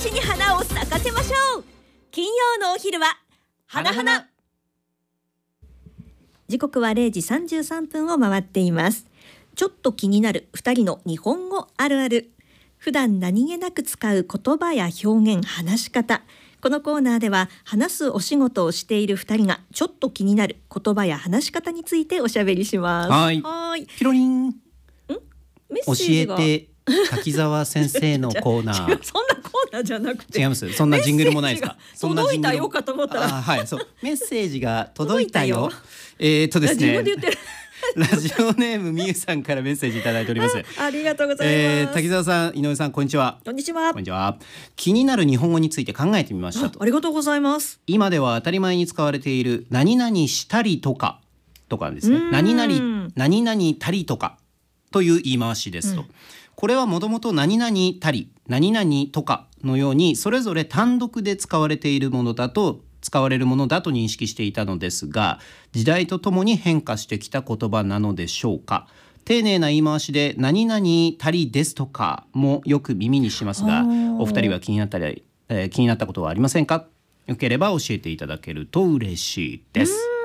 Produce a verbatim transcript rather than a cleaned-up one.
ちに花を咲かせましょう。金曜のお昼は花花。時刻はれいじさんじゅうさんぷんを回っています。ちょっと気になるふたりの日本語あるある。普段何気なく使う言葉や表現、話し方。このコーナーでは話すお仕事をしているふたりがちょっと気になる言葉や話し方についておしゃべりします。 はい。 はい。 ピロリン。んメッセージが教えて滝沢先生のコーナー。 違う違う、そんなコーナーじゃなくて。 違います。そんなジングルもないですか。 届いたよかと思ったら。 あ、はい、そう。メッセージが届いたよ。えー、っとですね。 自分で言ってる。 ラジオネームみゆさんからメッセージいただいております。 あ, ありがとうございます、 えー、滝沢さん、井上さん、こんにちは。 こんにちは。 こんにちは。気になる日本語について考えてみましたと。 あ, ありがとうございます。 今では当たり前に使われている何々したりとかとかですね、何々何々たりとかという言い回しですと、うん、これはもともと何々たり何々とかのようにそれぞれ単独で使われているものだと使われるものだと認識していたのですが、時代とともに変化してきた言葉なのでしょうか。丁寧な言い回しで何々たりですとかもよく耳にしますが、お二人は気になったり、えー、気になったことはありませんか。よければ教えていただけると嬉しいです。